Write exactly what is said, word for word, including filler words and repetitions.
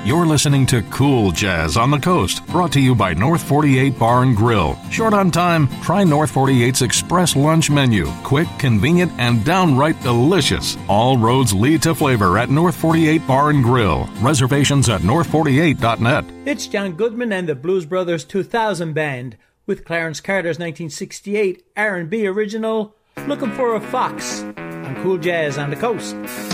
You're listening to Cool Jazz on the Coast, brought to you by North forty-eight Bar and Grill. Short on time? Try North forty-eight's Express Lunch Menu. Quick, convenient, and downright delicious. All roads lead to flavor at North forty-eight Bar and Grill. Reservations at north forty-eight dot net. It's John Goodman and the Blues Brothers two thousand Band with Clarence Carter's nineteen sixty-eight R and B original, Looking for a Fox, on Cool Jazz on the Coast.